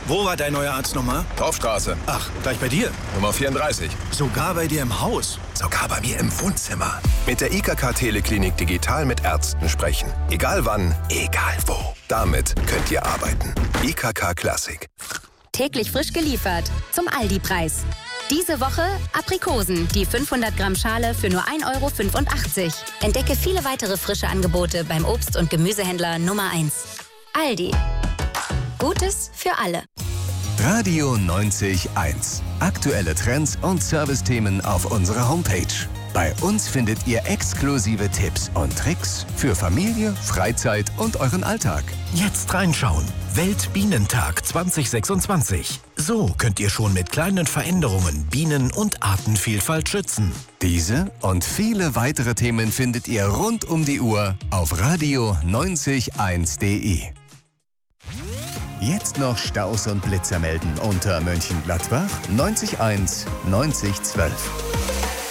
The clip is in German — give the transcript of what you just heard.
Wo war dein neuer Arzt nochmal? Torfstraße. Ach, gleich bei dir? Nummer 34. Sogar bei dir im Haus? Sogar bei mir im Wohnzimmer. Mit der IKK Teleklinik digital mit Ärzten sprechen. Egal wann, egal wo. Damit könnt ihr arbeiten. IKK Klassik. Täglich frisch geliefert. Zum Aldi-Preis. Diese Woche Aprikosen, die 500 Gramm Schale für nur 1,85 €. Entdecke viele weitere frische Angebote beim Obst- und Gemüsehändler Nummer 1. Aldi. Gutes für alle. Radio 90.1. Aktuelle Trends und Servicethemen auf unserer Homepage. Bei uns findet ihr exklusive Tipps und Tricks für Familie, Freizeit und euren Alltag. Jetzt reinschauen. Weltbienentag 2026. So könnt ihr schon mit kleinen Veränderungen Bienen- und Artenvielfalt schützen. Diese und viele weitere Themen findet ihr rund um die Uhr auf radio901.de. Jetzt noch Staus und Blitzer melden unter Mönchengladbach 90 1 90 12.